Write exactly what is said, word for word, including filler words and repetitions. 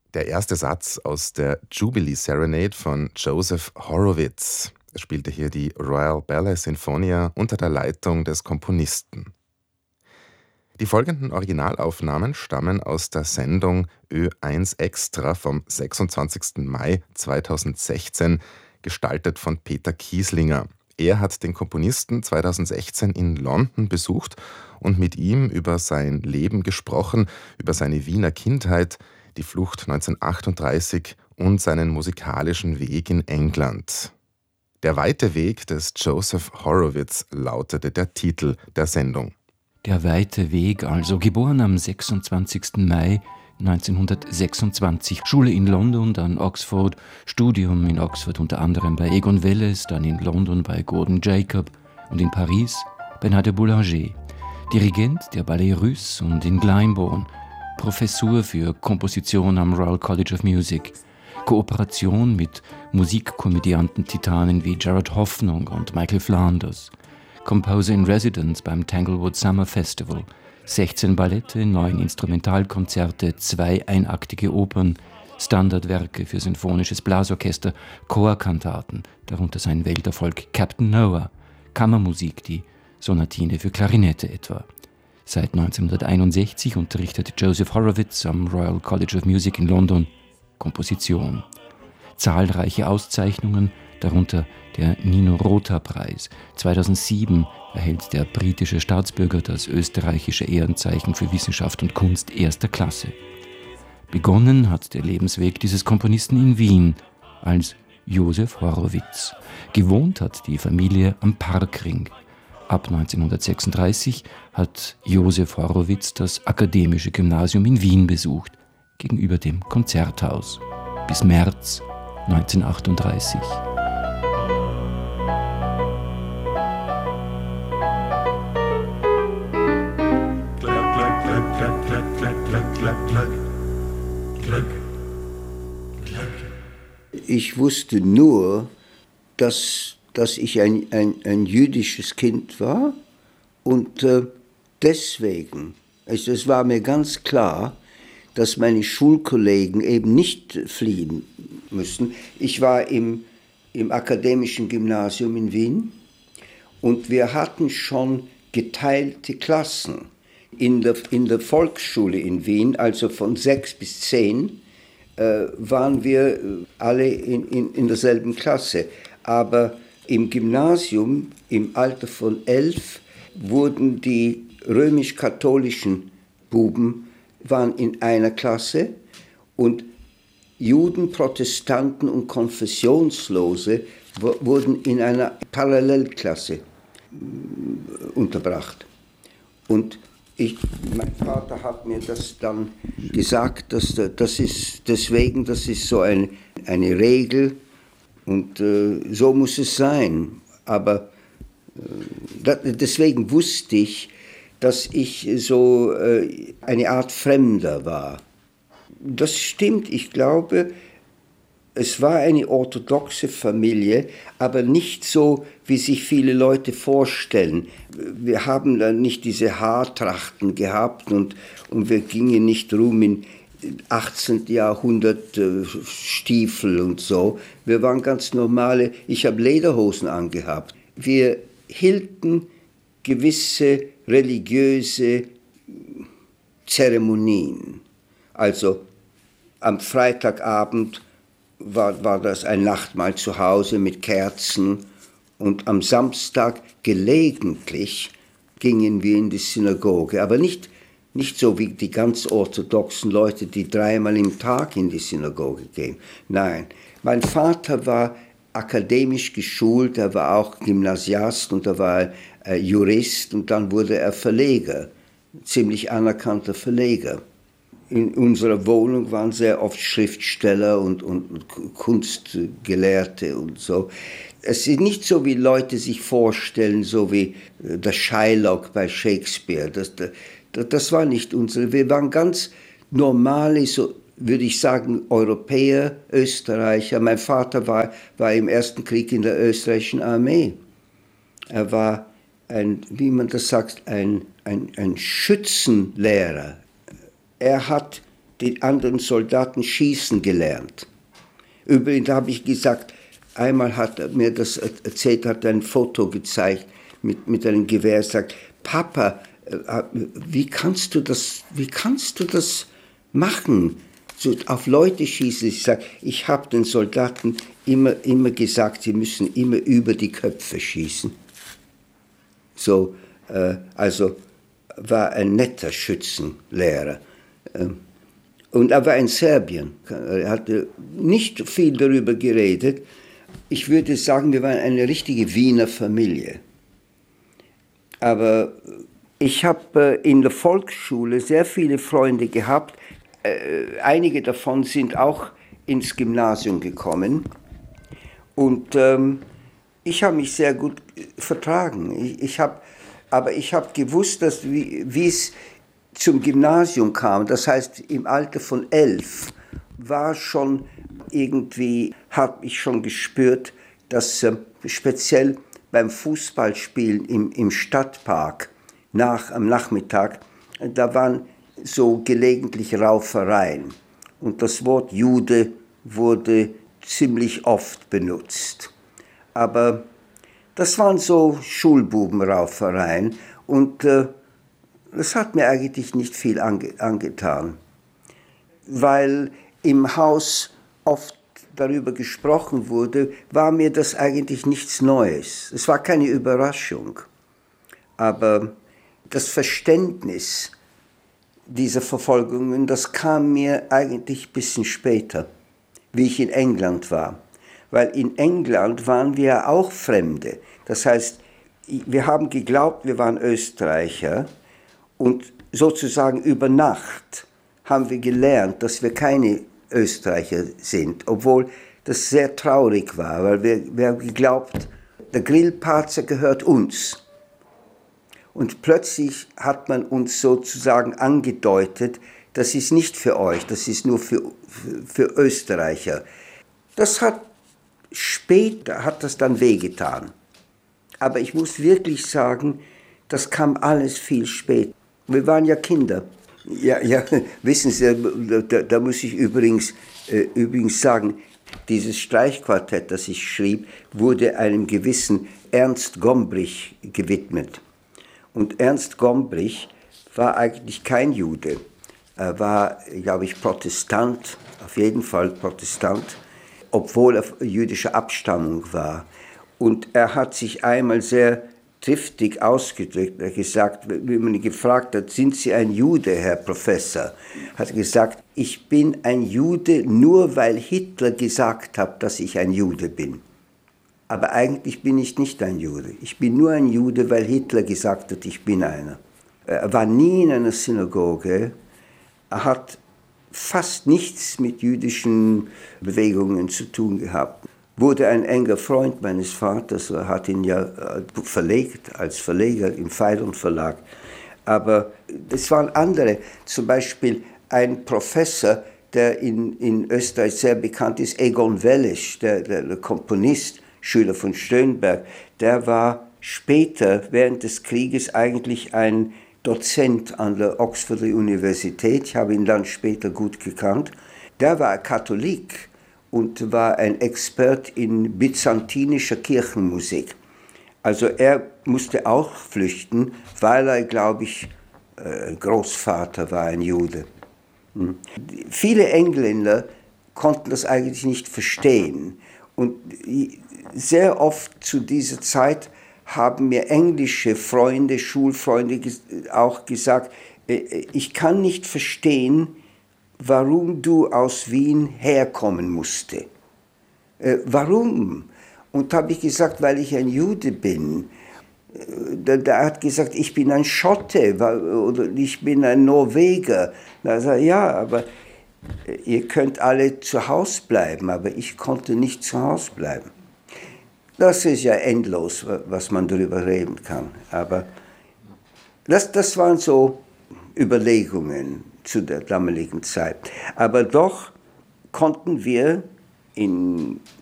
Der erste Satz aus der Jubilee Serenade von Joseph Horowitz. Er spielte hier die Royal Ballet Sinfonia unter der Leitung des Komponisten. Die folgenden Originalaufnahmen stammen aus der Sendung Ö eins Extra vom sechsundzwanzigsten Mai zweitausendsechzehn, gestaltet von Peter Kieslinger. Er hat den Komponisten zweitausendsechzehn in London besucht und mit ihm über sein Leben gesprochen, über seine Wiener Kindheit, die Flucht neunzehnhundertachtunddreißig und seinen musikalischen Weg in England. Der weite Weg des Joseph Horowitz lautete der Titel der Sendung. Der weite Weg, also geboren am sechsundzwanzigsten Mai neunzehnhundertsechsundzwanzig, Schule in London, dann Oxford, Studium in Oxford unter anderem bei Egon Welles, dann in London bei Gordon Jacob und in Paris bei Nadia Boulanger. Dirigent der Ballet Russe und in Glyndebourne, Professur für Komposition am Royal College of Music, Kooperation mit Musikkomödianten-Titanen wie Gerard Hoffnung und Michael Flanders, Composer in Residence beim Tanglewood Summer Festival, sechzehn Ballette, neun Instrumentalkonzerte, zwei einaktige Opern, Standardwerke für sinfonisches Blasorchester, Chorkantaten, darunter sein Welterfolg Captain Noah, Kammermusik, die Sonatine für Klarinette etwa. Seit neunzehnhunderteinundsechzig unterrichtet Joseph Horowitz am Royal College of Music in London Komposition. Zahlreiche Auszeichnungen, darunter der Nino-Rota-Preis. zweitausendsieben erhält der britische Staatsbürger das österreichische Ehrenzeichen für Wissenschaft und Kunst erster Klasse. Begonnen hat der Lebensweg dieses Komponisten in Wien als Joseph Horowitz. Gewohnt hat die Familie am Parkring. Ab neunzehnhundertsechsunddreißig hat Joseph Horowitz das Akademische Gymnasium in Wien besucht, gegenüber dem Konzerthaus. Bis März neunzehnhundertachtunddreißig. Ich wusste nur, dass, dass ich ein, ein, ein jüdisches Kind war und äh, deswegen, also es war mir ganz klar, dass meine Schulkollegen eben nicht fliehen müssen. Ich war im, im Akademischen Gymnasium in Wien und wir hatten schon geteilte Klassen. In der, in der Volksschule in Wien, also von sechs bis zehn, äh, waren wir alle in, in, in derselben Klasse. Aber im Gymnasium, im Alter von elf, wurden die römisch-katholischen Buben waren in einer Klasse und Juden, Protestanten und Konfessionslose wurden in einer Parallelklasse unterbracht. Und ich, mein Vater hat mir das dann gesagt, dass das ist deswegen, das ist so ein, eine Regel und äh, so muss es sein. Aber äh, das, deswegen wusste ich, dass ich so äh, eine Art Fremder war. Das stimmt, ich glaube, es war eine orthodoxe Familie, aber nicht so, wie sich viele Leute vorstellen. Wir haben dann nicht diese Haartrachten gehabt und, und wir gingen nicht rum in achtzehnten Jahrhundert äh, Stiefel und so. Wir waren ganz normale, ich habe Lederhosen angehabt. Wir hielten gewisse religiöse Zeremonien. Also am Freitagabend war, war das ein Nachtmahl zu Hause mit Kerzen und am Samstag gelegentlich gingen wir in die Synagoge, aber nicht, nicht so wie die ganz orthodoxen Leute, die dreimal im Tag in die Synagoge gehen. Nein, mein Vater war akademisch geschult, er war auch Gymnasiast und er war äh, Jurist und dann wurde er Verleger, ziemlich anerkannter Verleger. In unserer Wohnung waren sehr oft Schriftsteller und, und Kunstgelehrte und so. Es ist nicht so, wie Leute sich vorstellen, so wie der Shylock bei Shakespeare. Das, das, das war nicht unsere. Wir waren ganz normale, so würde ich sagen, Europäer, Österreicher. Mein Vater war, war im Ersten Krieg in der österreichischen Armee. Er war ein, wie man das sagt, ein, ein, ein Schützenlehrer. Er hat die anderen Soldaten schießen gelernt. Übrigens habe ich gesagt, einmal hat er mir das erzählt, hat ein Foto gezeigt mit, mit einem Gewehr, sagt, Papa, wie kannst du das, wie kannst du das machen? So auf Leute schießen. Ich sage, ich habe den Soldaten immer, immer gesagt, sie müssen immer über die Köpfe schießen. So, äh, also war ein netter Schützenlehrer. Ähm, und er war in Serbien. Er hatte nicht viel darüber geredet. Ich würde sagen, wir waren eine richtige Wiener Familie. Aber ich habe in der Volksschule sehr viele Freunde gehabt. Einige davon sind auch ins Gymnasium gekommen. Und ähm, ich habe mich sehr gut vertragen. Ich, ich hab, aber ich habe gewusst, dass wie, wie es zum Gymnasium kam, das heißt im Alter von elf, war schon irgendwie, habe ich schon gespürt, dass äh, speziell beim Fußballspielen im, im Stadtpark nach, am Nachmittag, da waren so gelegentlich Raufereien. Und das Wort Jude wurde ziemlich oft benutzt. Aber das waren so Schulbubenraufereien und äh, das hat mir eigentlich nicht viel ange angetan, weil im Haus oft darüber gesprochen wurde, war mir das eigentlich nichts Neues. Es war keine Überraschung. Aber das Verständnis dieser Verfolgungen, das kam mir eigentlich ein bisschen später, wie ich in England war. Weil in England waren wir auch Fremde. Das heißt, wir haben geglaubt, wir waren Österreicher und sozusagen über Nacht haben wir gelernt, dass wir keine Österreicher sind, obwohl das sehr traurig war, weil wir, wir haben geglaubt, der Grillparzer gehört uns. Und plötzlich hat man uns sozusagen angedeutet, das ist nicht für euch, das ist nur für, für, für Österreicher. Das hat später, hat das dann wehgetan. Aber ich muss wirklich sagen, das kam alles viel später. Wir waren ja Kinder. Ja, ja, wissen Sie, da, da muss ich übrigens, äh, übrigens sagen, dieses Streichquartett, das ich schrieb, wurde einem gewissen Ernst Gombrich gewidmet. Und Ernst Gombrich war eigentlich kein Jude. Er war, glaube ich, Protestant, auf jeden Fall Protestant, obwohl er jüdischer Abstammung war. Und er hat sich einmal sehr triftig ausgedrückt. Er hat gesagt, wenn man ihn gefragt hat, sind Sie ein Jude, Herr Professor? Hat er gesagt, ich bin ein Jude nur, weil Hitler gesagt hat, dass ich ein Jude bin. Aber eigentlich bin ich nicht ein Jude. Ich bin nur ein Jude, weil Hitler gesagt hat, ich bin einer. Er war nie in einer Synagoge. Er hat fast nichts mit jüdischen Bewegungen zu tun gehabt. Wurde ein enger Freund meines Vaters, er hat ihn ja verlegt, als Verleger im Pfeilern Verlag. Aber es waren andere, zum Beispiel ein Professor, der in, in Österreich sehr bekannt ist, Egon Welisch, der, der, der Komponist, Schüler von Schönberg, der war später, während des Krieges, eigentlich ein Dozent an der Oxforder Universität. Ich habe ihn dann später gut gekannt. Der war Katholik und war ein Expert in byzantinischer Kirchenmusik. Also er musste auch flüchten, weil er, glaube ich, Großvater war ein Jude. Viele Engländer konnten das eigentlich nicht verstehen. Und sehr oft zu dieser Zeit haben mir englische Freunde, Schulfreunde auch gesagt, ich kann nicht verstehen, warum du aus Wien herkommen musste. Äh, warum? Und habe ich gesagt, weil ich ein Jude bin. Der, der hat gesagt, ich bin ein Schotte oder ich bin ein Norweger. Da sagt er, ja, aber ihr könnt alle zu Hause bleiben, aber ich konnte nicht zu Hause bleiben. Das ist ja endlos, was man darüber reden kann. Aber das, das waren so Überlegungen zu der damaligen Zeit. Aber doch konnten wir in